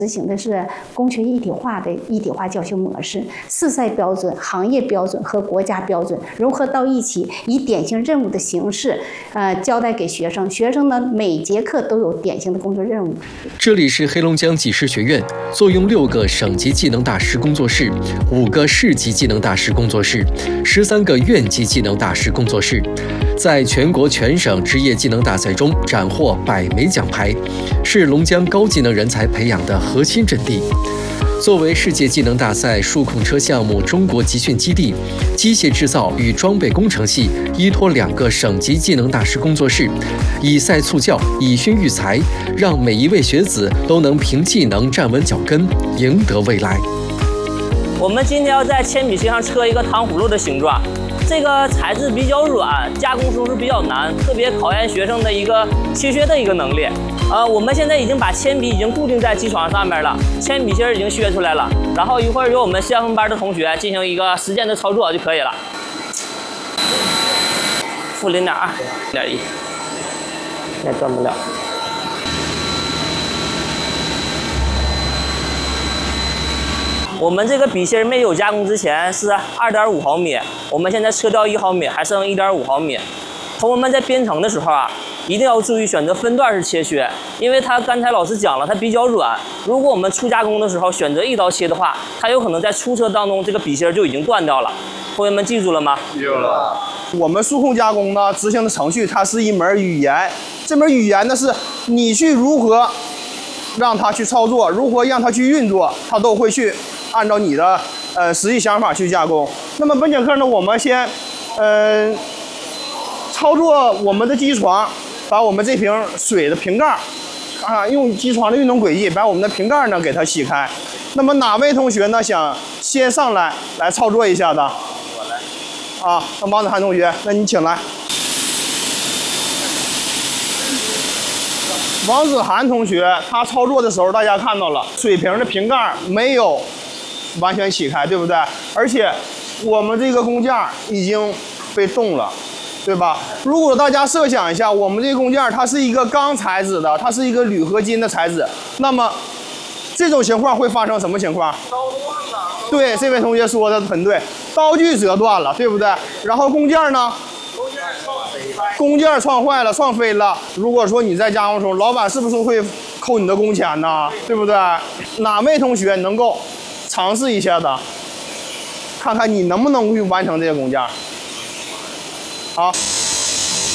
执行的是工学一体化教学模式，市赛标准、行业标准和国家标准融合到一起，以典型任务的形式，交代给学生。学生呢每节课都有典型的工作任务。 这里是黑龙江技师学院，坐拥6个省级技能大师工作室、5个市级技能大师工作室、13个院级技能大师工作室，在全国全省职业技能大赛中斩获100枚奖牌，是龙江高技能人才培养的核心阵地。作为世界技能大赛数控车项目中国集训基地，机械制造与装备工程系依托2个省级技能大师工作室，以赛促教，以训育才，让每一位学子都能凭技能站稳脚跟，赢得未来。 我们今天要在铅笔芯上刻一个糖葫芦的形状，这个材质比较软，加工时是比较难，特别考验学生的一个切削的一个能力。我们现在已经把铅笔已经固定在机床上面了，铅笔芯已经削出来了，然后一会儿由我们先锋班的同学进行一个实践的操作就可以了。负0.2，0.1，那断不了。我们这个笔芯没有加工之前是2.5毫米，我们现在测掉1毫米，还剩1.5毫米。同学们在编程的时候一定要注意选择分段式切削，因为刚才老师讲了，它比较软。如果我们初加工的时候选择一刀切的话，它有可能在出车当中这个笔芯就已经断掉了。同学们记住了吗？ 记住了。我们数控加工呢，执行的程序它是一门语言，这门语言呢是你去如何让它去操作，如何让它去运作，它都会去按照你的实际想法去加工。那么本节课呢，我们先操作我们的机床，把我们这瓶水的瓶盖用机床的运动轨迹把我们的瓶盖呢给它洗开。那么哪位同学呢想先上来操作一下的？我来。那王子涵同学，那你请来。王子涵同学他操作的时候，大家看到了水瓶的瓶盖没有完全洗开，对不对？而且我们这个工件已经被冻了，对吧？如果大家设想一下，我们这个工件它是一个钢材质的，它是一个铝合金的材质，那么这种情况会发生什么情况？刀断了。对，这位同学说的很对，刀具折断了，对不对？然后工件呢？工件撞坏了，撞飞了。如果说你在加工中，老板是不是会扣你的工钱呢？对不对？哪位同学能够尝试一下的？看看你能不能去完成这个工件。好。